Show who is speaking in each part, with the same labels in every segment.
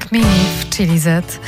Speaker 1: Like Me w Chili Z.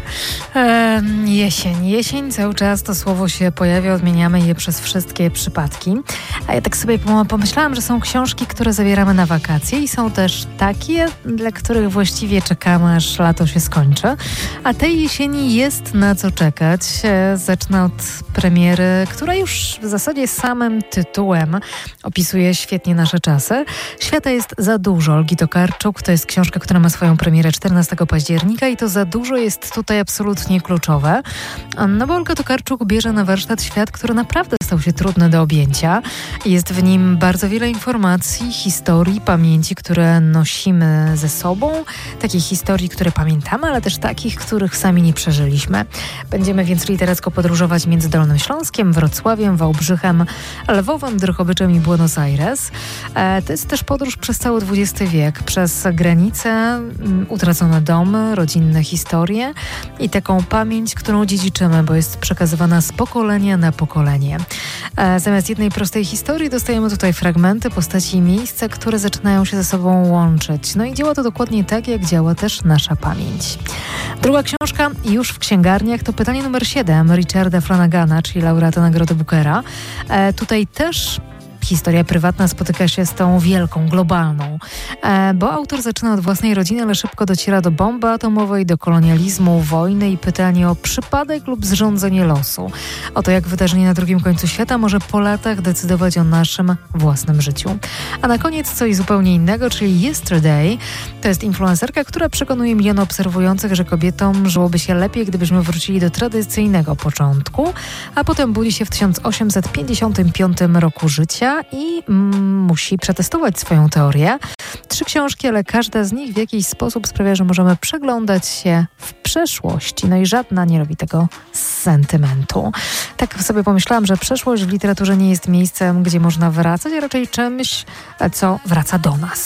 Speaker 1: Jesień, cały czas to słowo się pojawia, odmieniamy je przez wszystkie przypadki. A ja tak sobie pomyślałam, że są książki, które zabieramy na wakacje i są też takie, dla których właściwie czekamy, aż lato się skończy. A tej jesieni jest na co czekać. Zacznę od premiery, która już w zasadzie samym tytułem opisuje świetnie nasze czasy. Świata jest za dużo. Olgi Tokarczuk to jest książka, która ma swoją premierę 14 października i to za dużo jest tutaj absolutnie kluczowe. No bo Olga Tokarczuk bierze na warsztat świat, który naprawdę stał się trudny do objęcia. Jest w nim bardzo wiele informacji, historii, pamięci, które nosimy ze sobą. Takich historii, które pamiętamy, ale też takich, których sami nie przeżyliśmy. Będziemy więc literacko podróżować między Dolnym Śląskiem, Wrocławiem, Wałbrzychem, Lwowem, Drohobyczem i Buenos Aires. To jest też podróż przez cały XX wiek, przez granice, utracone domy, rodzinne historie i taką pamięć, którą dziedziczymy, bo jest przekazywana z pokolenia na pokolenie. Zamiast jednej prostej historii dostajemy tutaj fragmenty, postaci i miejsca, które zaczynają się ze sobą łączyć. No i działa to dokładnie tak, jak działa też nasza pamięć. Druga książka już w księgarniach to Pytanie numer 7 Richarda Flanagana, czyli laureata Nagrody Bookera. Tutaj też historia prywatna spotyka się z tą wielką, globalną, bo autor zaczyna od własnej rodziny, ale szybko dociera do bomby atomowej, do kolonializmu, wojny i pytanie o przypadek lub zrządzenie losu. O to, jak wydarzenie na drugim końcu świata może po latach decydować o naszym własnym życiu. A na koniec coś zupełnie innego, czyli Yesterday. To jest influencerka, która przekonuje miliony obserwujących, że kobietom żyłoby się lepiej, gdybyśmy wrócili do tradycyjnego początku, a potem budzi się w 1855 roku życia i musi przetestować swoją teorię. 3 książki, ale każda z nich w jakiś sposób sprawia, że możemy przeglądać się w przeszłości. No i żadna nie robi tego z sentymentu. Tak sobie pomyślałam, że przeszłość w literaturze nie jest miejscem, gdzie można wracać, a raczej czymś, co wraca do nas.